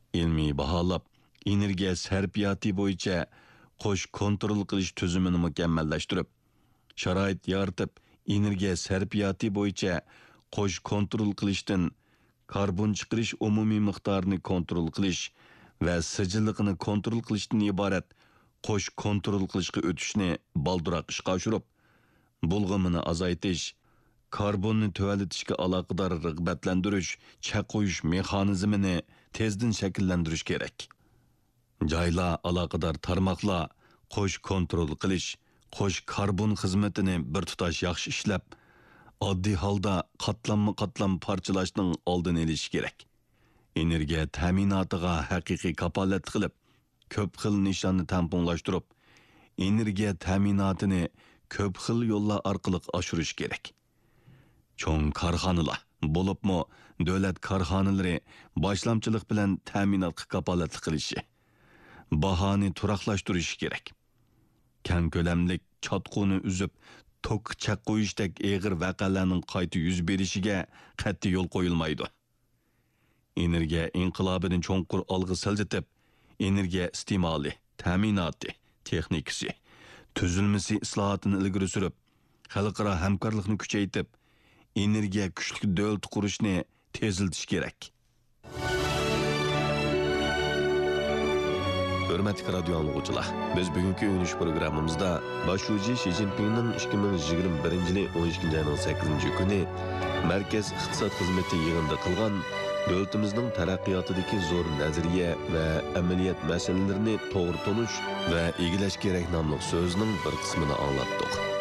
ilmiy baholab, energiya sarfiyoti bo'yicha qo'sh kontrol qilish tuzumini mukammallashtirib, sharoit yaratib, energiya sarfiyoti bo'yicha qo'sh kontrol qilishdan karbon chiqarish umumiy miqdorini kontrol qilish va sijilligini kontrol qilishdan iborat qo'sh kontrol qilishga o'tishni baldiroq ishga oshirib, bulg'imini azaytish, karbonni tuvalatishga aloqador rag'batlantirish, chaqo'yish mexanizmini tezdan shakllantirish kerak. Joylar aloqador tarmoqlar qo'sh kontrol qilish, qo'sh karbon xizmatini bir tutash yaxshi ishlab, oddiy holda qatlam parchalashning oldini olish kerak. Energiya ta'minotiga haqiqiy kapolat qilib, ko'p xil nishonni tamponlashtirib, energiya ta'minotini ko'p xil yo'llar orqali oshirish kerak. Cho'ng korxonalar, bo'libmi davlat korxonalari boshlamchilik bilan ta'minotga kapolatlik qilishi, bahoni turaqlashtirish kerak. Kang ko'lamlik chotquni uzib, tok chaq qo'yishdek eg'ir vaqalarning qayta yuz berishiga qat'iy yo'l qo'yilmaydi. Energiya inqilobining cho'nqur olg'i siljitib, energiya iste'moli, ta'minoti, texnikasi, tuzilmasi islohotini ilgari surib, xalqaro hamkorlikni kuchaytirib, energiya kuchli davlat qurishni teziltish kerak. Hürmetli radyo anlıqçılar, biz bugünkü ünlüş programımızda başucu Xi Jinping'nin 2021 yılı 12. ayının 8. günü Merkez İqtisad Hizmeti yığında kılgan devletimizin terakkiyatındaki zor nazariye ve ameliyat meselelerini doğru tonuş ve ilgileş gerek namlıq sözünün bir kısmını anlattık.